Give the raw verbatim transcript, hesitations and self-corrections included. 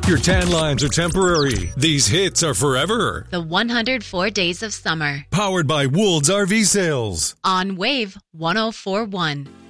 Your tan lines are temporary. These hits are forever. The one hundred four Days of Summer. Powered by Woold's R V Sales. On Wave one oh four point one.